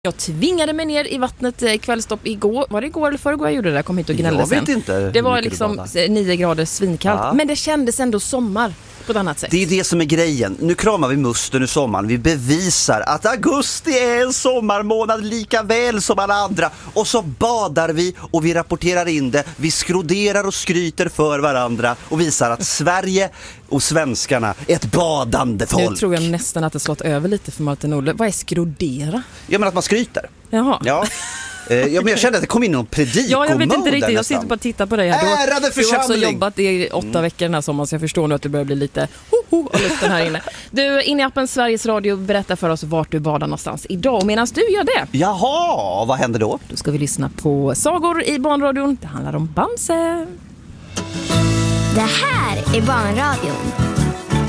Jag tvingade mig ner i vattnet kvällstopp igår. Var det igår eller förrgår jag gjorde det? Jag kom hit och gnällde sen. Jag vet inte. Det var liksom 9 grader svinkallt. Ja. Men det kändes ändå sommar på ett annat sätt. Det är det som är grejen. Nu kramar vi musten i sommaren. Vi bevisar att augusti är en sommarmånad lika väl som alla andra. Och så badar vi och vi rapporterar in det. Vi skroderar och skryter för varandra och visar att Sverige och svenskarna är ett badande folk. Nu tror jag nästan att det slått över lite för Martin Olle. Vad är skrodera? Ja, men att man skryter. Jaha. Ja. Ja, men jag kände att det kom in någon predikomode. Ja, jag vet inte riktigt. Jag sitter bara och tittar på dig här. Ärade församling! Du har också jobbat i 8 veckor den här sommaren, så jag förstår nu att det börjar bli lite och luften här inne. Du, in i appen Sveriges Radio, berätta för oss vart du badar någonstans idag. Och medan du gör det... Jaha, vad händer då? Då ska vi lyssna på sagor i Barnradion. Det handlar om Bamse. Det här är Barnradion.